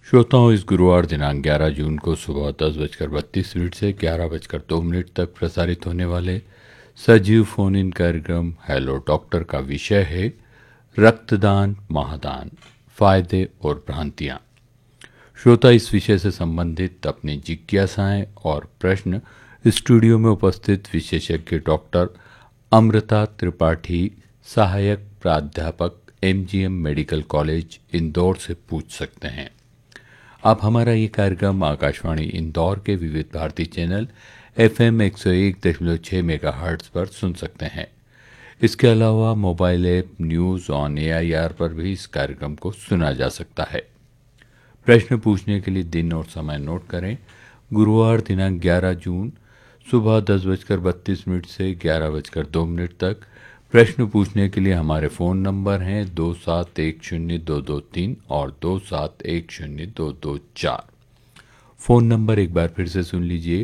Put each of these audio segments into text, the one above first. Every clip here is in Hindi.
श्रोताओं, इस गुरुवार दिनांक 11 जून को सुबह 10:32 से 11:02 तक प्रसारित होने वाले सजीव फोन इन कार्यक्रम हेलो डॉक्टर का विषय है रक्तदान महादान, फायदे और भ्रांतियां। श्रोता इस विषय से संबंधित अपनी जिज्ञासाएं और प्रश्न स्टूडियो में उपस्थित विशेषज्ञ डॉक्टर अमृता त्रिपाठी, सहायक प्राध्यापक एमजीएम मेडिकल कॉलेज इंदौर से पूछ सकते हैं। आप हमारा ये कार्यक्रम आकाशवाणी इंदौर के विविध भारती चैनल FM 101.6 मेगाहर्ट्ज पर सुन सकते हैं। इसके अलावा mobile app news on AIR पर भी इस कार्यक्रम को सुना जा सकता है। प्रश्न पूछने के लिए दिन और समय नोट करें। गुरुवार दिनांक 11 जून सुबह 10:32 से 11:02 तक। प्रश्न पूछने के लिए हमारे फ़ोन नंबर हैं 27102223 और 27102224। फ़ोन नंबर एक बार फिर से सुन लीजिए,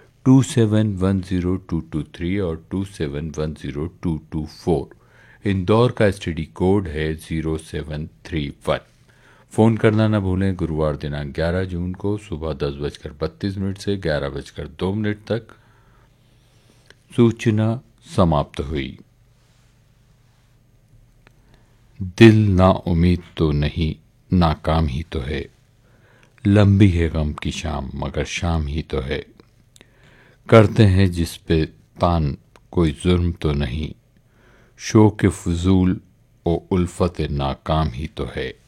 27102223 और 27102224। इंदौर का STD कोड है 0731। फ़ोन करना न भूलें। गुरुवार दिनांक 11 जून को सुबह 10:32 से 11:02 तक। सूचना समाप्त हुई। दिल ना उम्मीद तो नहीं, नाकाम ही तो है। लंबी है गम की शाम, मगर शाम ही तो है। करते हैं जिस पे तान, कोई जुर्म तो नहीं। शौक फजूल ओ उल्फत नाकाम ही तो है।